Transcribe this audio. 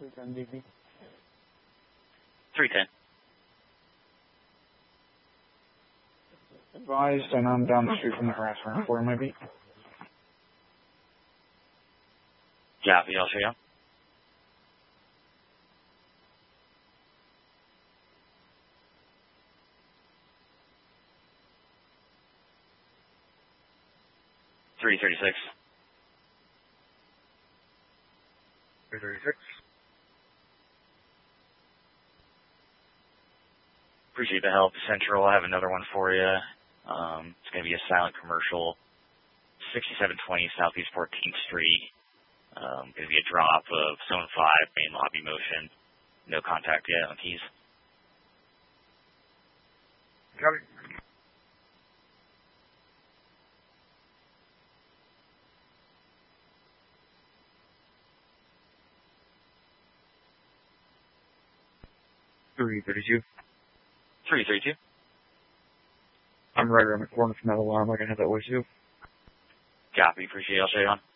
310 DB. 310. Advised, and I'm down the street from the harassment for maybe. Copy, I'll show you. $336. 336. Appreciate the help, Central. I have another one for you. It's going to be a silent commercial, 6720 Southeast 14th Street. Going to be a drop of Zone 5, main lobby motion. No contact yet on keys. Copy. $332. 332. I'm right around the corner from that alarm. I can have that way too. Copy. Appreciate it. I'll show you on.